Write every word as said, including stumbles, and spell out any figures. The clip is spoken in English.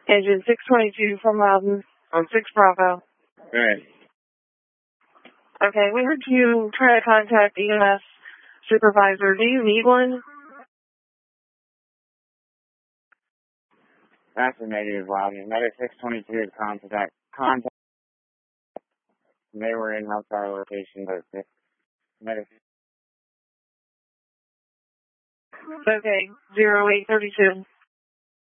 Engine six twenty-two from Loudon on six Bravo. Alright. Okay, we heard you try to contact E M S supervisor. Do you need one? That's a negative, Loudon. Medic six twenty-two contact. Contact. They were in outside location, but the medic. Okay, zero eight thirty-two.